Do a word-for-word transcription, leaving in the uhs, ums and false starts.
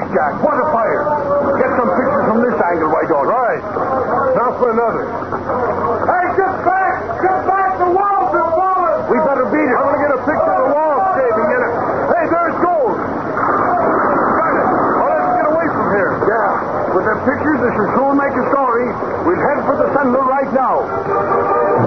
Jack. What a fire. Get some pictures from this angle, why don't you? Right. Now for another. Hey, get back! Get back! The walls are falling! We better beat it. I want to get a picture of the walls caving in it. Hey, there's gold. Got it. Well, let's get away from here. Yeah. With the pictures, this will soon make a story. We'll head for the Sentinel right now.